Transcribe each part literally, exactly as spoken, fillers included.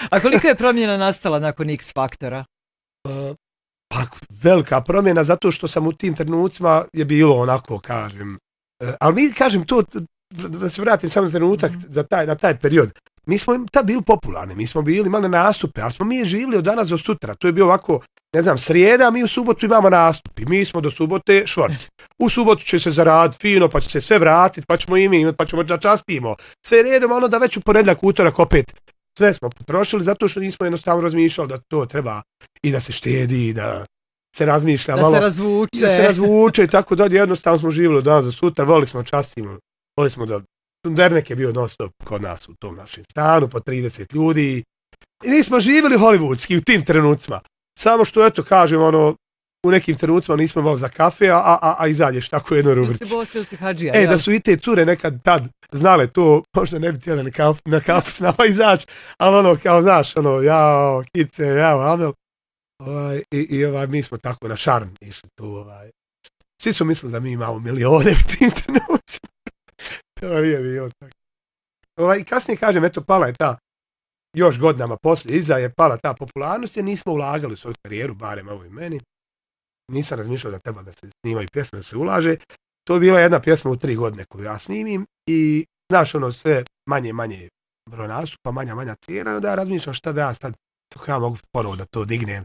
A koliko je promjena nastala nakon X faktora? Uh, pa velika promjena zato što sam u tim trenucima je bilo onako, kažem. Uh, ali mi, kažem, to, da se vratim samo trenutak mm-hmm. za taj, na taj period. Mi smo tad bili popularni, mi smo bili imali nastupe, ali smo mi živjeli od danas do sutra. To je bio ovako, ne znam, srijeda, mi u subotu imamo nastupi. Mi smo do subote švorci. U subotu će se zaraditi fino, pa će se sve vratiti, pa ćemo imati, pa ćemo da častimo. Sve redom, ono da već u ponedjeljak, utorak opet sve smo potrošili zato što nismo jednostavno razmišljali da to treba i da se štedi, i da se razmišlja da malo. Se razvuče. Da se razvuče i tako dalje. Jednostavno smo živjeli od danas do sutra, volili smo, častimo, volili smo da Dernek je bio non stop kod nas u tom našem stanu, po trideset ljudi. I nismo živjeli hollywoodski u tim trenucima. Samo što, eto, kažem, ono, u nekim trenucima nismo malo za kafe, a, a, a izađeš tako u jednoj rubrici. Da si bosil si hađija, E, ja. da su i te cure nekad tad znale to, možda ne bi htjeli na kafu, na kafu s nama izaći, ali ono, kao, znaš, ono, jao, kice, jao, Amel. Ovaj, i, i ovaj, mi smo tako na šarm išli tu, ovaj. Svi su mislili da mi imamo milione u tim trenucima. To nije bilo tako. Ovaj, kasnije kažem, eto, pala je ta, još godinama poslije, iza je pala ta popularnost, jer nismo ulagali u svoju karijeru, barem ovo i meni. Nisam razmišljao da treba da se snimaju pjesme, da se ulaže. To je bila jedna pjesma u tri godine koju ja snimim i, znaš, ono, sve manje, manje broj nastupa, manja, manja cijena, i onda ja razmišljam šta da ja sad, kako ja mogu ponovo da to dignem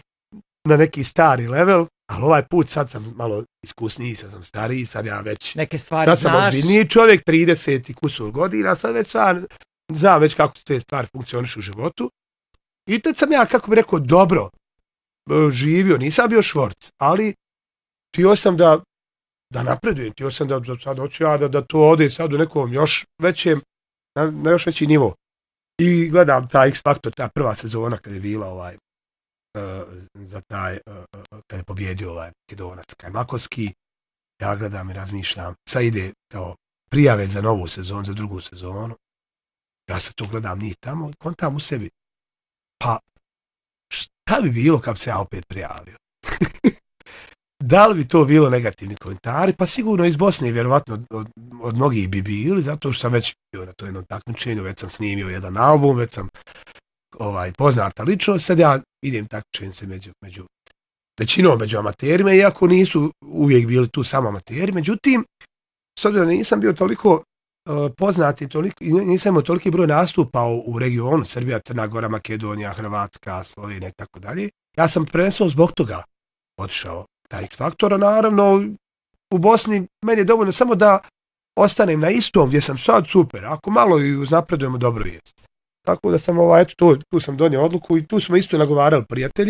na neki stari level. Ali ovaj put sad sam malo iskusniji, sad sam stariji, sad ja već... Neke stvari sad sam znaš. ozbiljniji čovjek, trideset i kusur godina, sad već stvar, znam već kako sve stvari funkcionišu u životu. I tad sam ja, kako bi rekao, dobro živio, nisam bio švorc, ali htio sam da, da napredujem, htio sam da, da sad hoću ja da, da to ode sad u nekom još većem, na, na još veći nivo. I gledam ta X Factor, ta prva sezona kada je bila ovaj, Uh, za taj, uh, uh, kada je pobjedio ovaj Makedonac Kajmakovski, ja gledam i razmišljam, sad ide kao prijave za novu sezonu, za drugu sezonu, ja sad to gledam njih tamo i kontam u sebi, pa šta bi bilo kad bi se ja opet prijavio? Da li bi to bilo negativni komentari? Pa sigurno iz Bosne, vjerovatno od, od, od mnogih bi bili, zato što sam već bio na to jednom takmičenju, već sam snimio jedan album, već sam ovaj, poznata ličnost, sad ja idem takmičenjem se među, među većinom među amaterima, iako nisu uvijek bili tu samo amateri, međutim, s obzirom da nisam bio toliko uh, poznat i toliko, nisam imao toliki broj nastupa u, u regionu, Srbija, Crna Gora, Makedonija, Hrvatska, Slovenija i tako dalje, ja sam prvenstveno zbog toga otišao taj X Faktora, naravno, u Bosni meni je dovoljno samo da ostanem na istom gdje sam sad, super, ako malo i uznapredujemo, dobro vijest. Tako da sam ovaj, eto, to, tu sam donio odluku i tu smo isto nagovarali prijatelji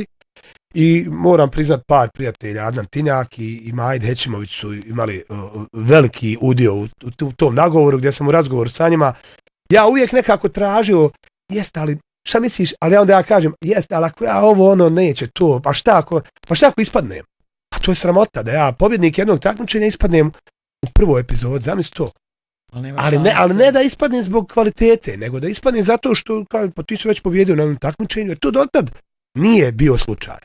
i moram priznat par prijatelja, Adnan Tinjak i, i Majid Hećimović su imali uh, veliki udio u, u, u tom nagovoru gdje sam u razgovoru sa njima. Ja uvijek nekako tražio, jest, ali šta misliš, ali ja onda ja kažem, jest, ali ako ja ovo ono neće to, pa šta ako, pa šta ako ispadnem? Pa to je sramota da ja pobjednik jednog takmičenja ispadnem u prvoj epizodi, zamisli to. Ali, ali, ne, ali ne da ispadne zbog kvalitete, nego da ispadne zato što kao, pa ti su već pobjedio na onom takmičenju, jer to dotad nije bio slučaj.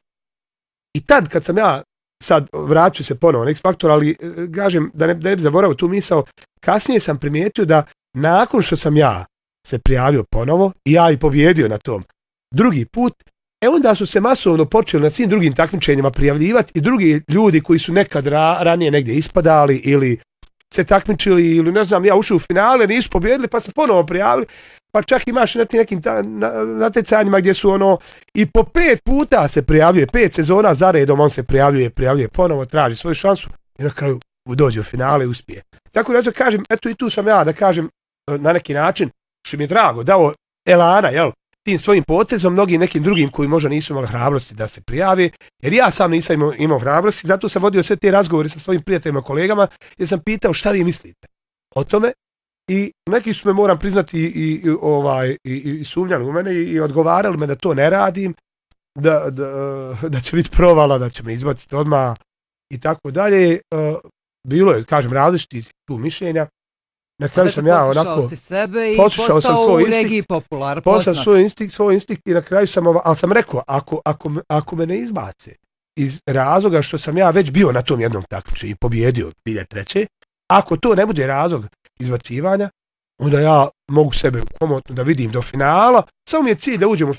I tad kad sam ja, sad vraću se ponovo na X Factor, ali kažem da ne, da ne bi zaboravio tu misao, kasnije sam primijetio da nakon što sam ja se prijavio ponovo i ja i pobjedio na tom drugi put, e onda su se masovno počeli na svim drugim takmičenjima prijavljivati i drugi ljudi koji su nekad ra, ranije negdje ispadali ili se takmičili ili ne znam, ja ušao u finale, nisu pobjedili, pa se ponovo prijavili, pa čak imaš na nekim natjecanjima gdje su ono i po pet puta se prijavljuje, pet sezona za redom on se prijavljuje, prijavljuje ponovo, traži svoju šansu i na kraju dođe u finale i uspije. Tako da ja kažem, eto i tu sam ja da kažem na neki način, što mi je drago, dao elana, jel, tim svojim potezom, mnogim nekim drugim koji možda nisu imali hrabrosti da se prijave, jer ja sam nisam imao, imao hrabrosti, zato sam vodio sve te razgovore sa svojim prijateljima, kolegama, jer sam pitao šta vi mislite o tome i neki su me, moram priznati, i, i, ovaj, i, i sumnjali u mene i, i odgovarali me da to ne radim, da, da, da će biti provala, da će me izbaciti odmah i tako dalje. Bilo je, kažem, različitih tu mišljenja. Na kraju sam ja onako si sebe i poslušao sam svoj u regiji popular, poznat. Svoj instinkt, svoj instinkt i na kraju sam, ova, ali sam rekao, ako, ako, ako me ne izbace iz razloga što sam ja već bio na tom jednom takmičenju i pobjedio dvije hiljade treće. Ako to ne bude razlog izbacivanja, onda ja mogu sebe komotno da vidim do finala. Samo mi je cilj da uđem u